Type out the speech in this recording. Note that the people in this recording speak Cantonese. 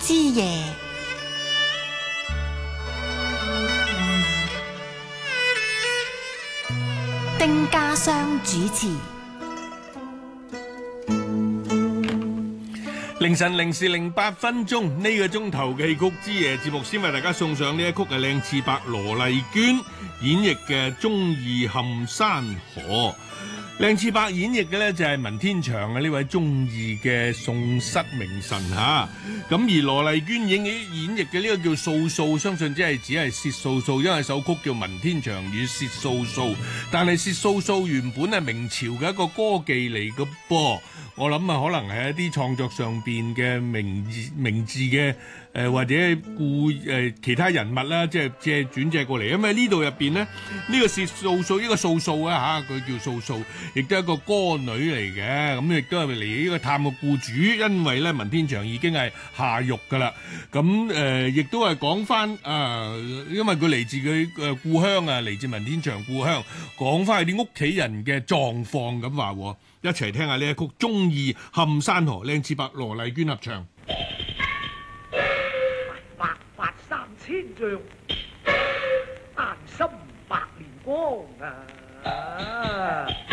之夜，丁家湘主持。 凌晨0時08分，呢個鐘頭嘅戲曲之夜節目，先為大家送上呢一曲係靚次伯羅麗娟演繹嘅《忠義撼山河》。靚次伯演繹嘅呢就係文天祥嘅呢位忠義嘅宋室名臣嚇，咁而羅麗娟演繹嘅呢個叫素素，相信只係薛素素，因為首曲叫《文天祥與薛素素》，但係薛素素原本係明朝嘅一個歌妓嚟嘅噃，我諗啊可能係一啲創作上邊嘅名字嘅或者其他人物啦，即係轉借過嚟，因為呢度入邊呢，呢個薛素素呢個素素啊嚇，佢叫素素。亦都係一個歌女嚟嘅，咁亦都係嚟呢個探個僱主，因為咧文天祥已經係下獄噶啦，咁亦都係講翻因為佢嚟自佢故鄉啊，嚟自文天祥故鄉，講翻佢啲屋企人嘅狀況咁話，一齊聽下呢一曲《忠義撼山河》，靚次伯羅麗娟合唱。 白髮3000丈，丹心百年光啊！